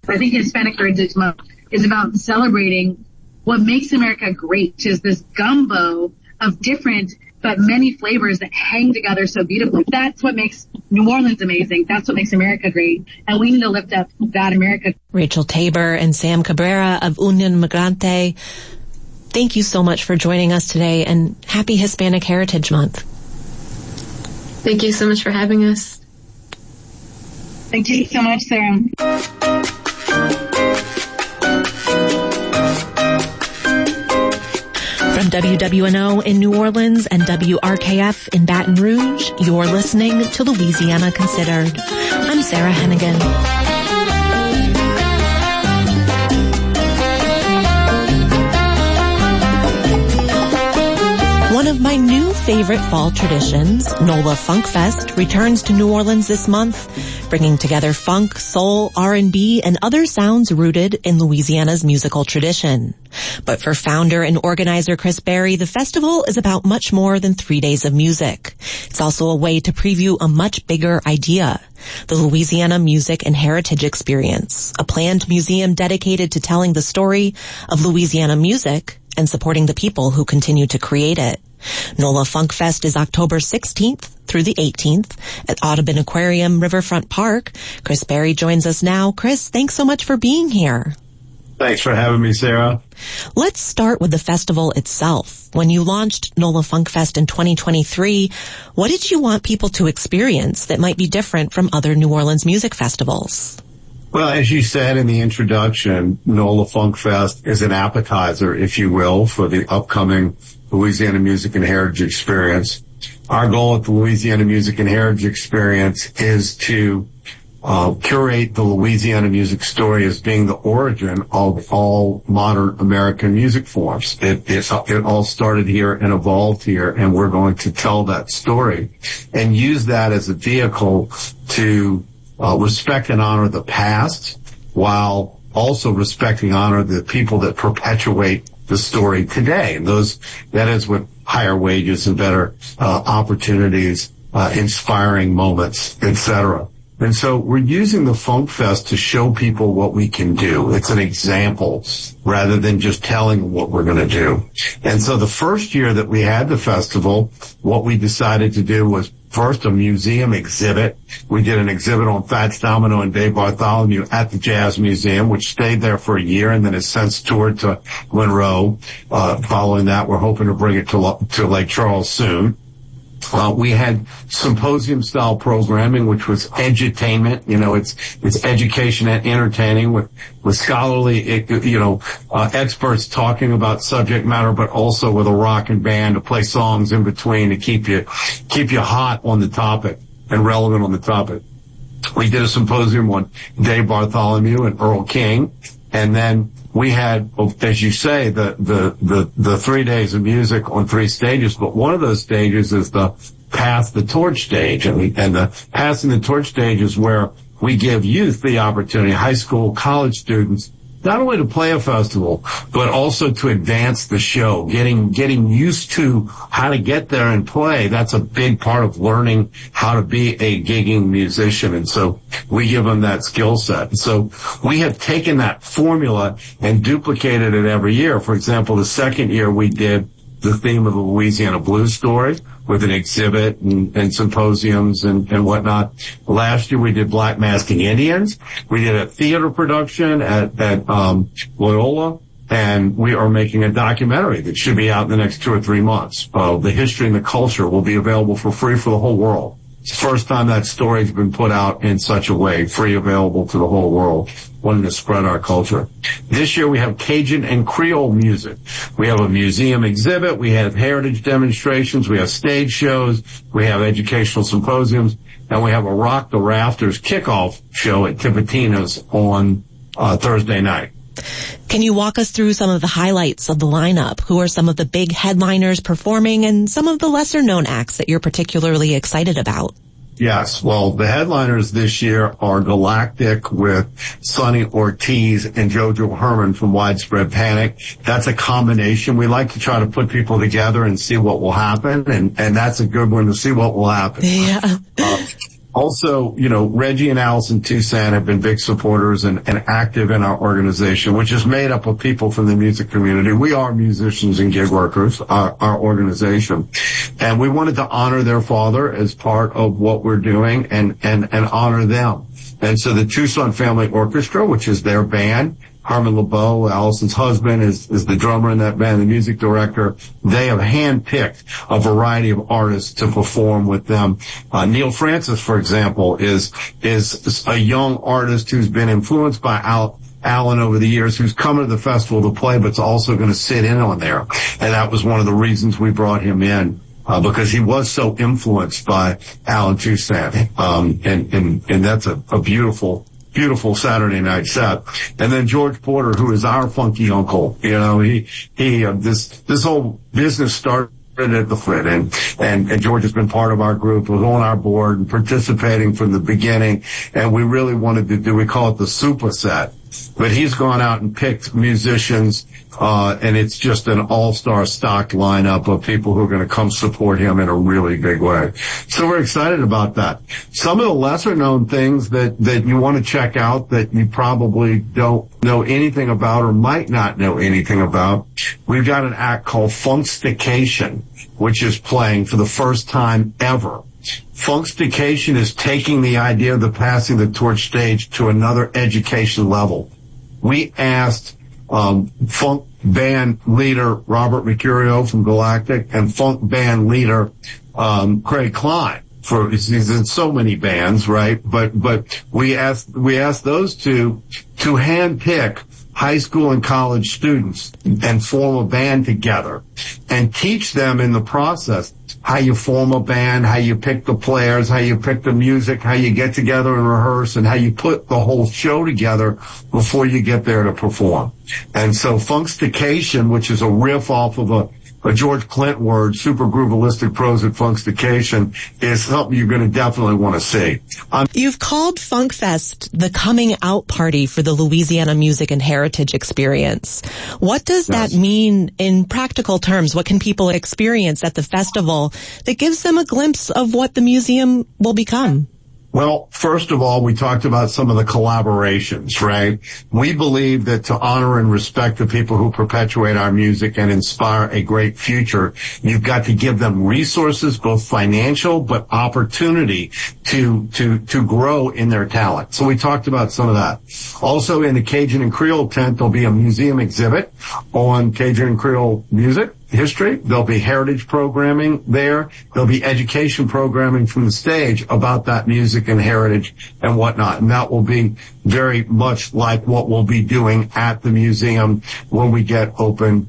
I think Hispanic Heritage Month is about celebrating what makes America great, which is this gumbo of different but many flavors that hang together so beautifully. That's what makes New Orleans amazing. That's what makes America great. And we need to lift up that America. Rachel Tabor and Sam Cabrera of Union Migrante, thank you so much for joining us today, and happy Hispanic Heritage Month. Thank you so much for having us. Thank you so much, Sarah. From WWNO in New Orleans and WRKF in Baton Rouge, you're listening to Louisiana Considered. I'm Sarah Hennigan. One of my new favorite fall traditions, NOLA Funk Fest, returns to New Orleans this month, bringing together funk, soul, R&B, and other sounds rooted in Louisiana's musical tradition. But for founder and organizer Chris Berry, the festival is about much more than 3 days of music. It's also a way to preview a much bigger idea, the Louisiana Music and Heritage Experience, a planned museum dedicated to telling the story of Louisiana music and supporting the people who continue to create it. NOLA Funk Fest is October 16th through the 18th at Audubon Aquarium, Riverfront Park. Chris Berry joins us now. Chris, thanks so much for being here. Thanks for having me, Sarah. Let's start with the festival itself. When you launched NOLA Funk Fest in 2023, what did you want people to experience that might be different from other New Orleans music festivals? Well, as you said in the introduction, NOLA Funk Fest is an appetizer, if you will, for the upcoming Louisiana Music and Heritage Experience. Our goal at the Louisiana Music and Heritage Experience is to curate the Louisiana music story as being the origin of all modern American music forms. It all started here and evolved here, and we're going to tell that story and use that as a vehicle to respect and honor the past, while also respecting and honor the people that perpetuate the story today. And that is with higher wages and better opportunities, inspiring moments, etc. And so we're using the Funk Fest to show people what we can do. It's an example rather than just telling what we're going to do. And so the first year that we had the festival, what we decided to do was first a museum exhibit. We did an exhibit on Fats Domino and Dave Bartholomew at the Jazz Museum, which stayed there for a year and then has since toured to Monroe. Following that, we're hoping to bring it to Lake Charles soon. We had symposium-style programming, which was edutainment. It's education and entertaining with scholarly, experts talking about subject matter, but also with a rockin' band to play songs in between to keep you hot on the topic and relevant on the topic. We did a symposium on Dave Bartholomew and Earl King, and then we had, as you say, the 3 days of music on 3 stages, but one of those stages is the Pass the Torch stage. And the Passing the Torch stage is where we give youth the opportunity, high school, college students, not only to play a festival, but also to advance the show, getting used to how to get there and play. That's a big part of learning how to be a gigging musician. And so we give them that skill set. And so we have taken that formula and duplicated it every year. For example, the second year we did the theme of the Louisiana Blues story with an exhibit and symposiums and whatnot. Last year we did Black Masking Indians. We did a theater production at Loyola, and we are making a documentary that should be out in the next 2 or 3 months. The history and the culture will be available for free for the whole world. It's the first time that story's been put out in such a way, free, available to the whole world, wanting to spread our culture. This year we have Cajun and Creole music. We have a museum exhibit. We have heritage demonstrations. We have stage shows. We have educational symposiums. And we have a Rock the Rafters kickoff show at Tipitina's on Thursday night. Can you walk us through some of the highlights of the lineup? Who are some of the big headliners performing and some of the lesser-known acts that you're particularly excited about? Yes. Well, the headliners this year are Galactic with Sonny Ortiz and JoJo Herman from Widespread Panic. That's a combination. We like to try to put people together and see what will happen, and that's a good one to see what will happen. Yeah. Also, Reggie and Allison Toussaint have been big supporters and active in our organization, which is made up of people from the music community. We are musicians and gig workers, our organization. And we wanted to honor their father as part of what we're doing and honor them. And so the Toussaint Family Orchestra, which is their band, Harmon LeBeau, Allison's husband, is the drummer in that band, the music director. They have handpicked a variety of artists to perform with them. Neil Francis, for example, is a young artist who's been influenced by Alan over the years, who's come to the festival to play, but's also going to sit in on there. And that was one of the reasons we brought him in. Because he was so influenced by Alan Toussaint. And that's a beautiful Saturday night set. And then George Porter, who is our funky uncle, this whole business started at the Flint, and George has been part of our group, was on our board and participating from the beginning, and we really wanted to we call it the super set. But he's gone out and picked musicians, and it's just an all-star stocked lineup of people who are going to come support him in a really big way. So we're excited about that. Some of the lesser-known things that you want to check out that you probably don't know anything about or might not know anything about, we've got an act called Funkstication, which is playing for the first time ever. Funkstication is taking the idea of the passing the torch stage to another education level. We asked funk band leader Robert Mercurio from Galactic and funk band leader Craig Klein. He's in so many bands, right? But we asked those two to handpick high school and college students and form a band together and teach them in the process how you form a band, how you pick the players, how you pick the music, how you get together and rehearse, and how you put the whole show together before you get there to perform. And so Funkstication, which is a riff off of a George Clinton word, super groovalistic prose at Funkstication, is something you're going to definitely want to see. You've called FunkFest the coming out party for the Louisiana Music and Heritage Experience. What does that mean in practical terms? What can people experience at the festival that gives them a glimpse of what the museum will become? Well, first of all, we talked about some of the collaborations, right? We believe that to honor and respect the people who perpetuate our music and inspire a great future, you've got to give them resources, both financial, but opportunity to grow in their talent. So we talked about some of that. Also, in the Cajun and Creole tent, there'll be a museum exhibit on Cajun and Creole music history. There'll be heritage programming there. There'll be education programming from the stage about that music and heritage and whatnot. And that will be very much like what we'll be doing at the museum when we get open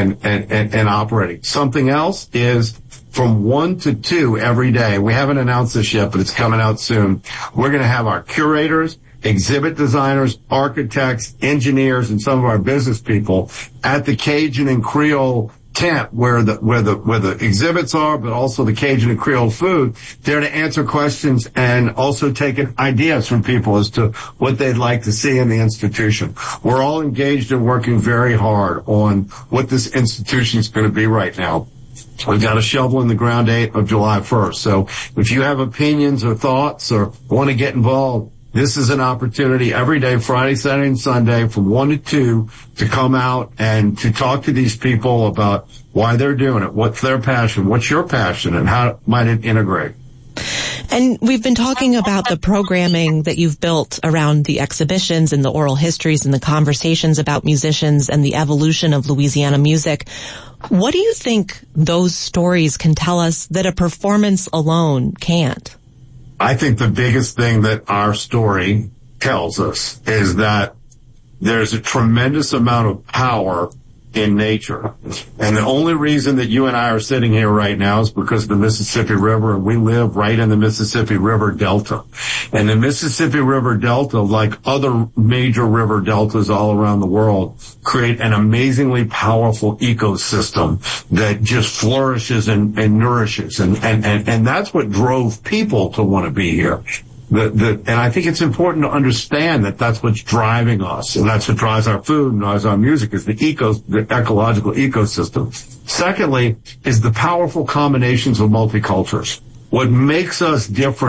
and operating. Something else is from 1 to 2 every day. We haven't announced this yet, but it's coming out soon. We're going to have our curators, exhibit designers, architects, engineers, and some of our business people at the Cajun and Creole tent where the exhibits are, but also the Cajun and Creole food, there to answer questions and also taking ideas from people as to what they'd like to see in the institution. We're all engaged and working very hard on what this institution is going to be right now. We've got a shovel in the ground date of July 1st. So if you have opinions or thoughts or want to get involved, this is an opportunity every day, Friday, Saturday, and Sunday from 1 to 2 to come out and to talk to these people about why they're doing it, what's their passion, what's your passion, and how might it integrate. And we've been talking about the programming that you've built around the exhibitions and the oral histories and the conversations about musicians and the evolution of Louisiana music. What do you think those stories can tell us that a performance alone can't? I think the biggest thing that our story tells us is that there's a tremendous amount of power in nature. And the only reason that you and I are sitting here right now is because of the Mississippi River, and we live right in the Mississippi River Delta. And the Mississippi River Delta, like other major river deltas all around the world, create an amazingly powerful ecosystem that just flourishes and nourishes. And that's what drove people to want to be here. And I think it's important to understand that that's what's driving us, and that's what drives our food and drives our music, is the ecological ecosystem. Secondly, is the powerful combinations of multicultures. What makes us different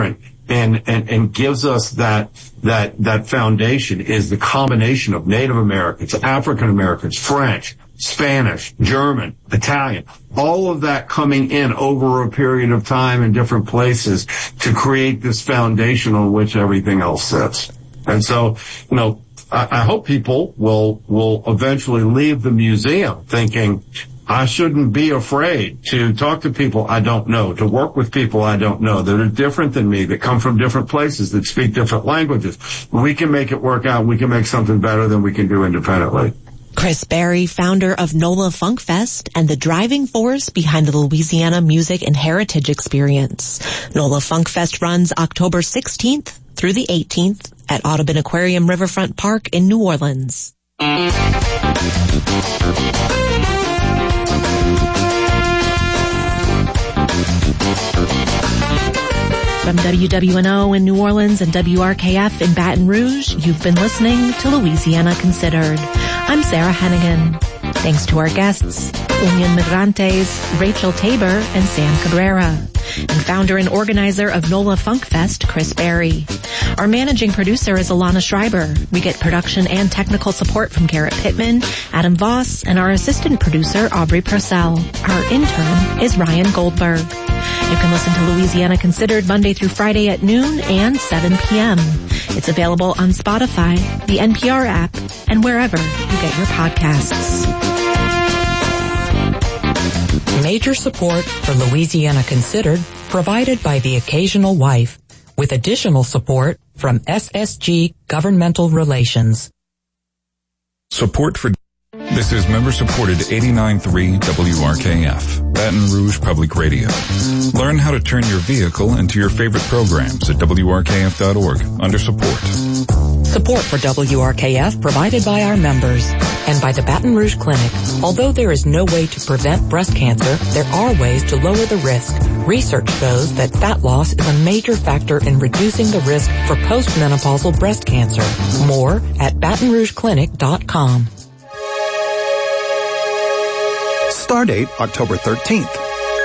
and gives us that foundation is the combination of Native Americans, African Americans, French, Spanish, German, Italian, all of that coming in over a period of time in different places to create this foundation on which everything else sits. And so, I hope people will eventually leave the museum thinking, I shouldn't be afraid to talk to people I don't know, to work with people I don't know, that are different than me, that come from different places, that speak different languages. We can make it work out. We can make something better than we can do independently. Chris Berry, founder of NOLA Funk Fest and the driving force behind the Louisiana Music and Heritage Experience. NOLA Funk Fest runs October 16th through the 18th at Audubon Aquarium Riverfront Park in New Orleans. From WWNO in New Orleans and WRKF in Baton Rouge, you've been listening to Louisiana Considered. I'm Sarah Hennigan. Thanks to our guests, Union Migrantes, Rachel Tabor, and Sam Cabrera, and founder and organizer of NOLA Funk Fest, Chris Berry. Our managing producer is Alana Schreiber. We get production and technical support from Garrett Pittman, Adam Voss, and our assistant producer, Aubrey Purcell. Our intern is Ryan Goldberg. You can listen to Louisiana Considered Monday through Friday at noon and 7 p.m. It's available on Spotify, the NPR app, and wherever you get your podcasts. Major support for Louisiana Considered provided by The Occasional Wife, with additional support from SSG Governmental Relations. Support for This is member-supported 89.3 WRKF, Baton Rouge Public Radio. Learn how to turn your vehicle into your favorite programs at WRKF.org under support. Support for WRKF provided by our members and by the Baton Rouge Clinic. Although there is no way to prevent breast cancer, there are ways to lower the risk. Research shows that fat loss is a major factor in reducing the risk for postmenopausal breast cancer. More at BatonRougeClinic.com. Stardate October 13th.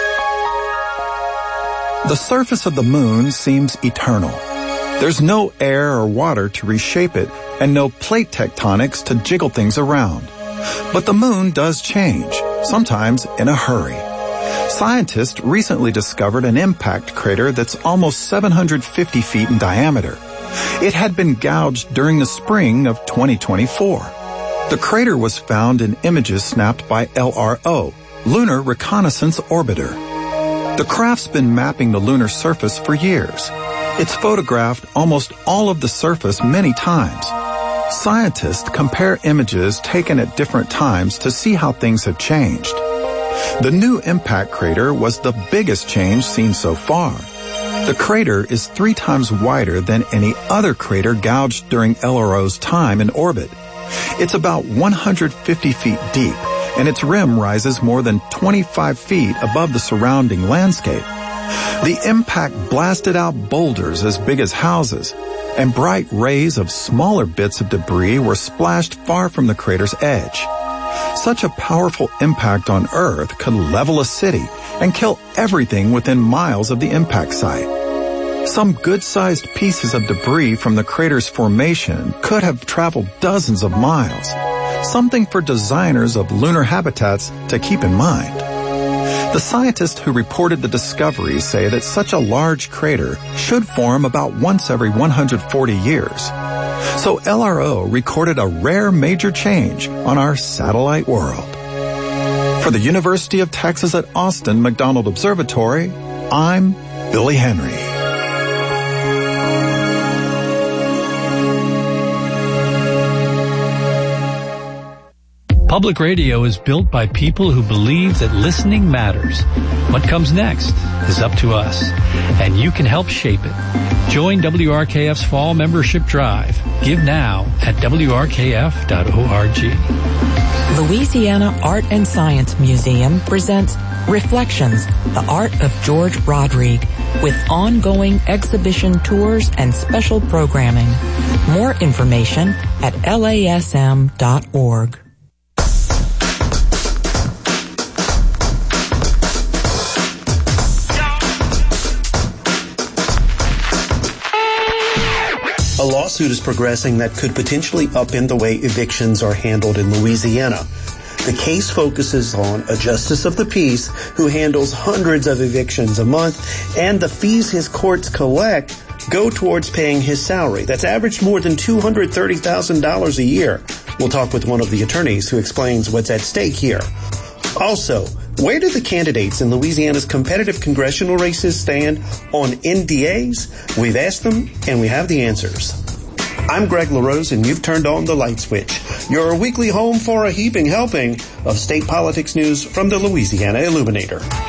The surface of the moon seems eternal. There's no air or water to reshape it and no plate tectonics to jiggle things around. But the moon does change, sometimes in a hurry. Scientists recently discovered an impact crater that's almost 750 feet in diameter. It had been gouged during the spring of 2024. The crater was found in images snapped by LRO, Lunar Reconnaissance Orbiter. The craft's been mapping the lunar surface for years. It's photographed almost all of the surface many times. Scientists compare images taken at different times to see how things have changed. The new impact crater was the biggest change seen so far. The crater is 3 times wider than any other crater gouged during LRO's time in orbit. It's about 150 feet deep, and its rim rises more than 25 feet above the surrounding landscape. The impact blasted out boulders as big as houses, and bright rays of smaller bits of debris were splashed far from the crater's edge. Such a powerful impact on Earth could level a city and kill everything within miles of the impact site. Some good-sized pieces of debris from the crater's formation could have traveled dozens of miles, something for designers of lunar habitats to keep in mind. The scientists who reported the discovery say that such a large crater should form about once every 140 years. So LRO recorded a rare major change on our satellite world. For the University of Texas at Austin McDonald Observatory, I'm Billy Henry. Public radio is built by people who believe that listening matters. What comes next is up to us, and you can help shape it. Join WRKF's Fall Membership Drive. Give now at WRKF.org. Louisiana Art and Science Museum presents Reflections, the Art of George Rodrigue, with ongoing exhibition tours and special programming. More information at lasm.org. A lawsuit is progressing that could potentially upend the way evictions are handled in Louisiana. The case focuses on a justice of the peace who handles hundreds of evictions a month, and the fees his courts collect go towards paying his salary. That's averaged more than $230,000 a year. We'll talk with one of the attorneys who explains what's at stake here. Also, where do the candidates in Louisiana's competitive congressional races stand on NDAs? We've asked them, and we have the answers. I'm Greg LaRose, and you've turned on the light switch. Your weekly home for a heaping helping of state politics news from the Louisiana Illuminator.